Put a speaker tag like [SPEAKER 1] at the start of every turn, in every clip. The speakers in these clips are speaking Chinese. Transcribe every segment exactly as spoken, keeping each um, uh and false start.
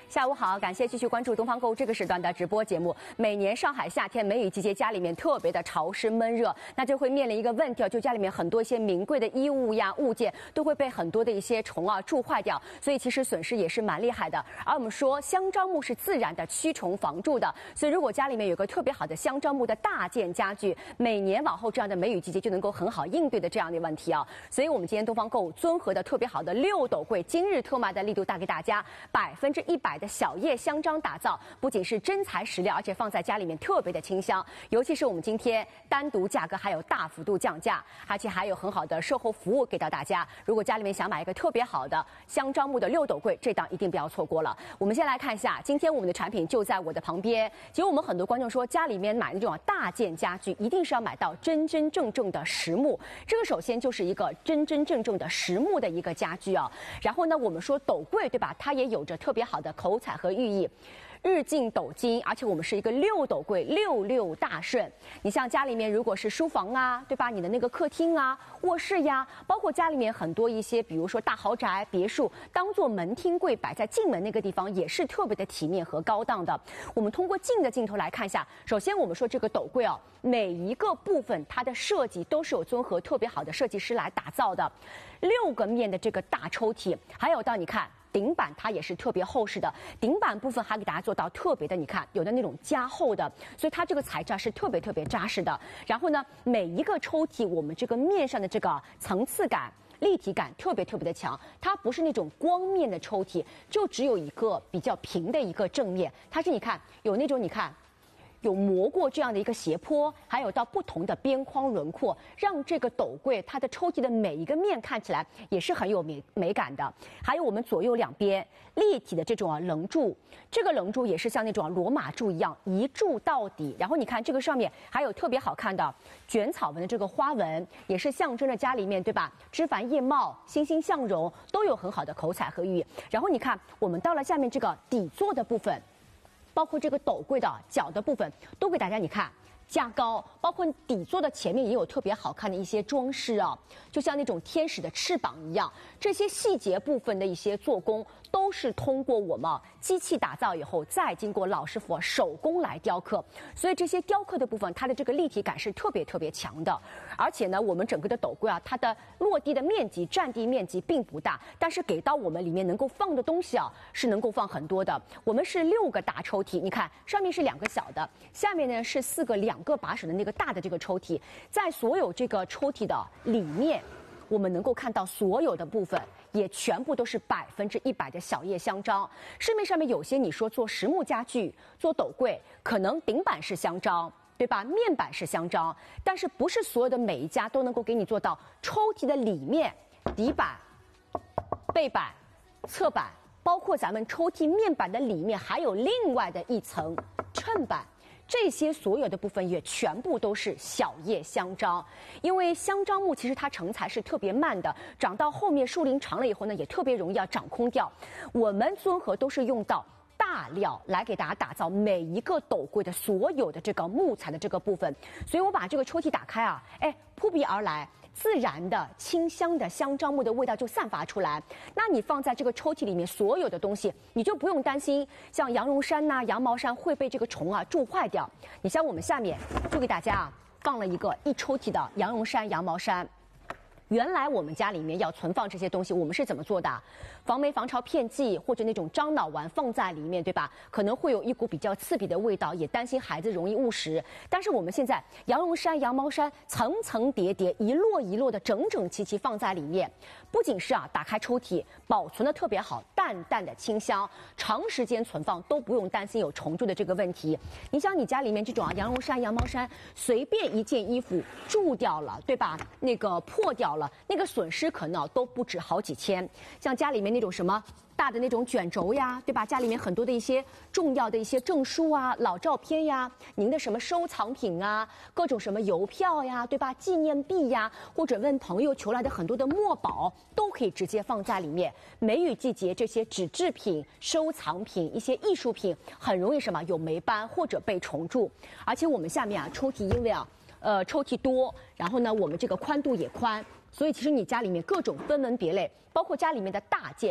[SPEAKER 1] 下午好，感谢继续关注东方购物这个时段的直播节目。每年上海夏天梅雨季节，家里面特别的潮湿闷热，那就会面临一个问题啊，就家里面很多一些名贵的衣物呀、物件都会被很多的一些虫啊蛀坏掉，所以其实损失也是蛮厉害的。而我们说香樟木是自然的驱虫防蛀的，所以如果家里面有个特别好的香樟木的大件家具，每年往后这样的梅雨季节就能够很好应对的这样的问题啊。所以我们今天东方购物综合的特别好的六斗柜，今日特卖的力度带给大家百分之一百的小叶香樟打造，不仅是真材实料，而且放在家里面特别的清香。尤其是我们今天单独价格还有大幅度降价，而且还有很好的售后服务给到大家。如果家里面想买一个特别好的香樟木的六斗柜，这档一定不要错过了。我们先来看一下，今天我们的产品就在我的旁边。其实我们很多观众说，家里面买那种大件家具，一定是要买到真真正正的实木。这个首先就是一个真真正正的实木的一个家具啊。然后呢，我们说斗柜对吧？它也有着特别好的口彩和寓意。日进斗金，而且我们是一个六斗柜，六六大顺。你像家里面如果是书房啊，对吧？你的那个客厅啊、卧室呀，包括家里面很多一些，比如说大豪宅、别墅，当做门厅柜摆在进门那个地方，也是特别的体面和高档的。我们通过近的镜头来看一下，首先我们说这个斗柜哦，每一个部分它的设计都是有综合特别好的设计师来打造的，六个面的这个大抽屉，还有到你看。顶板它也是特别厚实的，顶板部分还给大家做到特别的，你看有的那种加厚的，所以它这个材质是特别特别扎实的。然后呢，每一个抽屉我们这个面上的这个层次感、立体感特别特别的强，它不是那种光面的抽屉，就只有一个比较平的一个正面，它是你看有那种你看。有磨过这样的一个斜坡，还有到不同的边框轮廓，让这个斗柜它的抽屉的每一个面看起来也是很有美美感的。还有我们左右两边立体的这种啊棱柱，这个棱柱也是像那种罗马柱一样一柱到底。然后你看这个上面还有特别好看的卷草纹的这个花纹，也是象征着家里面对吧？枝繁叶茂、欣欣向荣，都有很好的口彩和寓意。然后你看我们到了下面这个底座的部分。包括这个斗柜的脚的部分，都给大家你看加高，包括底座的前面也有特别好看的一些装饰啊，就像那种天使的翅膀一样。这些细节部分的一些做工，都是通过我们机器打造以后，再经过老师傅手工来雕刻，所以这些雕刻的部分，它的这个立体感是特别特别强的。而且呢，我们整个的斗柜啊，它的落地的面积、占地面积并不大，但是给到我们里面能够放的东西啊，是能够放很多的。我们是六个大抽屉，你看上面是两个小的，下面呢是四个两个把手的那个大的这个抽屉，在所有这个抽屉的里面。我们能够看到所有的部分也全部都是百分之一百的小叶香樟。市面上面有些你说做实木家具、做斗柜，可能顶板是香樟，对吧？面板是香樟，但是不是所有的每一家都能够给你做到抽屉的里面、底板、背板、侧板，包括咱们抽屉面板的里面还有另外的一层衬板。这些所有的部分也全部都是小叶香樟，因为香樟木其实它成材是特别慢的，长到后面树龄长了以后呢，也特别容易要长空掉。我们综合都是用到大料来给大家打造每一个斗柜的所有的这个木材的这个部分，所以我把这个抽屉打开啊，哎，扑鼻而来。自然的清香的香樟木的味道就散发出来，那你放在这个抽屉里面，所有的东西你就不用担心，像羊绒衫呐、啊、羊毛衫会被这个虫啊蛀坏掉。你像我们下面就给大家啊放了一个一抽屉的羊绒衫、羊毛衫。原来我们家里面要存放这些东西，我们是怎么做的？防霉防潮片剂或者那种樟脑丸放在里面，对吧？可能会有一股比较刺鼻的味道，也担心孩子容易误食。但是我们现在羊绒衫、羊毛衫层层叠叠，一摞一摞的整整齐齐放在里面，不仅是啊打开抽屉保存的特别好，淡淡的清香，长时间存放都不用担心有虫蛀的这个问题。你想你家里面这种啊羊绒衫、羊毛衫，随便一件衣服蛀掉了，对吧？那个破掉了。了，那个损失可能都不止好几千。像家里面那种什么大的那种卷轴呀，对吧？家里面很多的一些重要的一些证书啊、老照片呀，您的什么收藏品啊，各种什么邮票呀，对吧？纪念币呀，或者问朋友求来的很多的墨宝，都可以直接放在里面。梅雨季节，这些纸制品、收藏品、一些艺术品，很容易什么有霉斑或者被虫蛀。而且我们下面啊，抽屉因为啊。呃，抽屉多，然后呢，我们这个宽度也宽，所以其实你家里面各种分门别类，包括家里面的大件，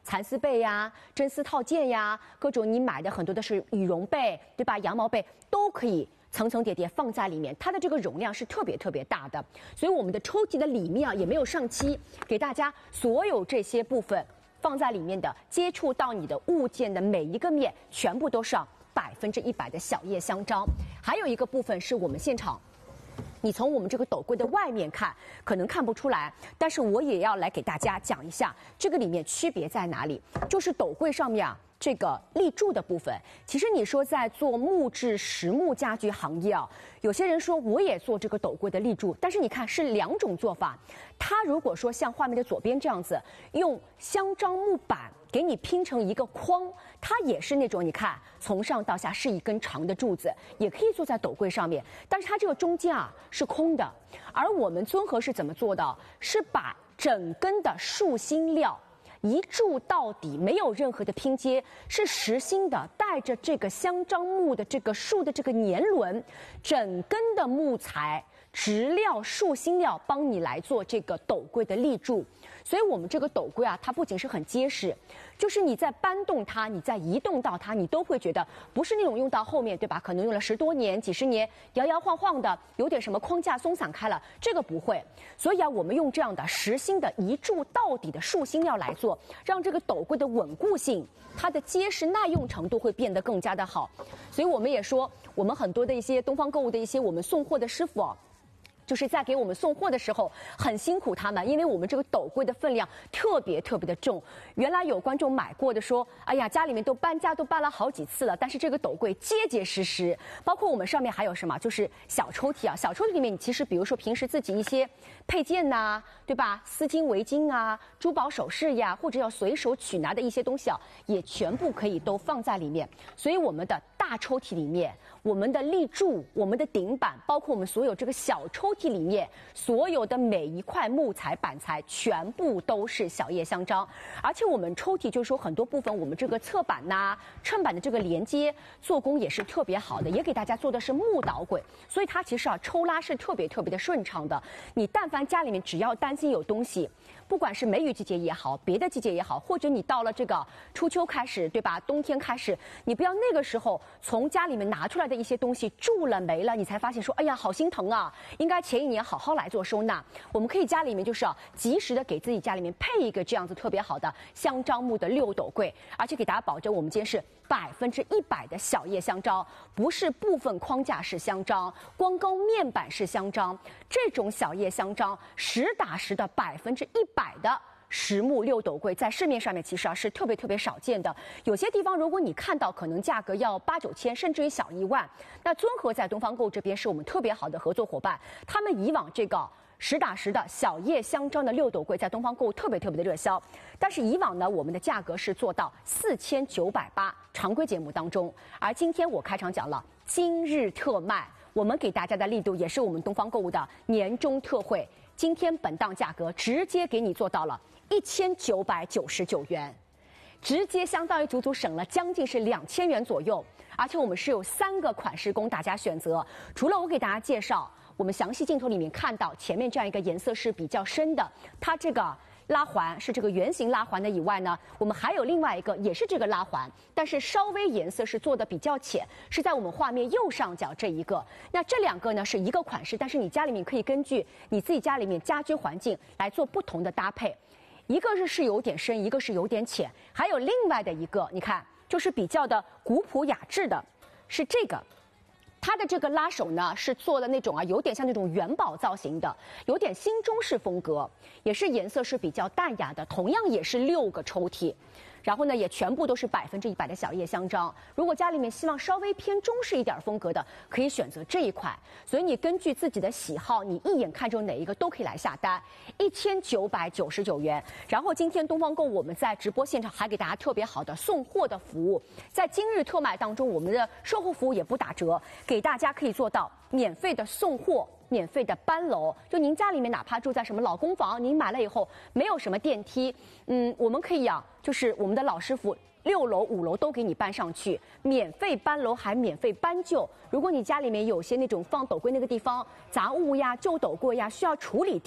[SPEAKER 1] 蚕丝被呀、真丝套件呀，各种你买的很多的是羽绒被，对吧？羊毛被都可以层层叠叠放在里面，它的这个容量是特别特别大的。所以我们的抽屉的里面啊也没有上漆，给大家所有这些部分放在里面的接触到你的物件的每一个面，全部都上百分之一百的小叶香樟。还有一个部分是我们现场。你从我们这个斗柜的外面看，可能看不出来，但是我也要来给大家讲一下这个里面区别在哪里。就是斗柜上面啊，这个立柱的部分，其实你说在做木质实木家居行业啊，有些人说我也做这个斗柜的立柱，但是你看是两种做法。它如果说像画面的左边这样子，用香樟木板给你拼成一个框，它也是那种你看从上到下是一根长的柱子，也可以坐在斗柜上面，但是它这个中间啊是空的。而我们尊和是怎么做的？是把整根的树心料一柱到底，没有任何的拼接，是实心的，带着这个香樟木的这个树的这个年轮，整根的木材植料树心料帮你来做这个斗柜的立柱。所以我们这个斗柜啊，它不仅是很结实，就是你在搬动它，你在移动到它，你都会觉得不是那种用到后面，对吧？可能用了十多年、几十年，摇摇晃晃的，有点什么框架松散开了，这个不会。所以啊，我们用这样的实心的一柱到底的树心料来做，让这个斗柜的稳固性、它的结实耐用程度会变得更加的好。所以我们也说，我们很多的一些东方购物的一些我们送货的师傅哦。就是在给我们送货的时候很辛苦他们，因为我们这个斗柜的分量特别特别的重。原来有观众买过的说，哎呀，家里面都搬家都搬了好几次了，但是这个斗柜结结实实。包括我们上面还有什么，就是小抽屉啊，小抽屉里面你其实比如说平时自己一些配件呐、啊，对吧？丝巾、围巾啊，珠宝首饰呀，或者要随手取拿的一些东西啊，也全部可以都放在里面。所以我们的大抽屉里面，我们的立柱、我们的顶板，包括我们所有这个小抽屉里面所有的每一块木材板材，全部都是小叶香樟。而且我们抽屉就是说很多部分，我们这个侧板呐、啊、衬板的这个连接做工也是特别好的，也给大家做的是木导轨，所以它其实啊抽拉是特别特别的顺畅的。你但凡家里面只要担心有东西，不管是梅雨季节也好，别的季节也好，或者你到了这个初秋开始，对吧？冬天开始，你不要那个时候从家里面拿出来的一些东西蛀了没了，你才发现说，哎呀，好心疼啊！应该前一年好好来做收纳。我们可以家里面就是啊，及时的给自己家里面配一个这样子特别好的香樟木的六斗柜，而且给大家保证，我们今天是百分之一百的小叶香樟，不是部分框架是香樟，光高面板是香樟，这种小叶香樟实打实的百分之一百的实木六斗柜，在市面上面其实啊是特别特别少见的。有些地方如果你看到，可能价格要八九千，甚至于小一万。那尊和在东方购物这边是我们特别好的合作伙伴，他们以往这个实打实的小叶香樟的六斗柜在东方购物特别特别的热销，但是以往呢，我们的价格是做到四千九百八，常规节目当中。而今天我开场讲了今日特卖，我们给大家的力度也是我们东方购物的年终特惠，今天本档价格直接给你做到了一千九百九十九元，直接相当于足足省了将近是两千元左右。而且我们是有三个款式供大家选择，除了我给大家介绍，我们详细镜头里面看到前面这样一个颜色是比较深的，它这个拉环是这个圆形拉环的以外呢，我们还有另外一个也是这个拉环，但是稍微颜色是做的比较浅，是在我们画面右上角这一个。那这两个呢是一个款式，但是你家里面可以根据你自己家里面家居环境来做不同的搭配。一个是是有点深，一个是有点浅，还有另外的一个，你看就是比较的古朴雅致的，是这个。它的这个拉手呢是做的那种啊，有点像那种元宝造型的，有点新中式风格，也是颜色是比较淡雅的，同样也是六个抽屉。然后呢，也全部都是百分之一百的小叶香樟。如果家里面希望稍微偏中式一点风格的，可以选择这一款。所以你根据自己的喜好，你一眼看中哪一个都可以来下单，一千九百九十九元。然后今天东方购我们在直播现场还给大家特别好的送货的服务，在今日特卖当中，我们的售后服务也不打折，给大家可以做到免费的送货。免费的搬楼，就您家里面哪怕住在什么老公房，您买了以后没有什么电梯，嗯，我们可以啊，就是我们的老师傅六楼、五楼都给你搬上去，免费搬楼还免费搬旧。如果你家里面有些那种放斗柜那个地方杂物呀、旧斗柜呀需要处理掉，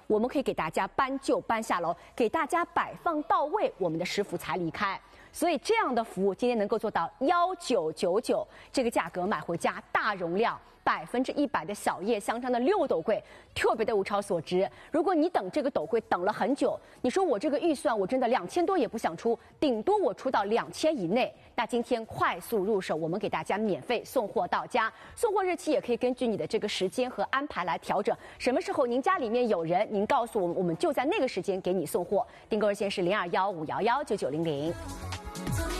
[SPEAKER 1] 我们可以给大家搬就搬下楼，给大家摆放到位，我们的师傅才离开。所以这样的服务今天能够做到幺九九九这个价格买回家，大容量。百分之一百的小叶香樟的六斗柜，特别的物超所值。如果你等这个斗柜等了很久，你说我这个预算我真的两千多也不想出，顶多我出到两千以内。那今天快速入手，我们给大家免费送货到家，送货日期也可以根据你的这个时间和安排来调整。什么时候您家里面有人，您告诉我们，我们就在那个时间给你送货。订购热线是零二幺五幺幺九九零零。